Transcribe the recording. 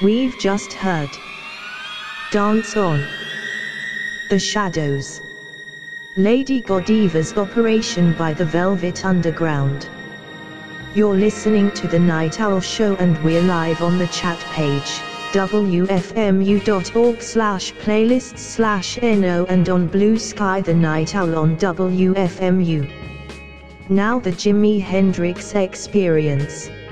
We've just heard Dance On, The Shadows, Lady Godiva's Operation by the Velvet Underground. You're listening to The Night Owl Show and we're live on the chat page, wfmu.org/playlists/no and on Blue Sky The Night Owl on WFMU. Now the Jimi Hendrix Experience.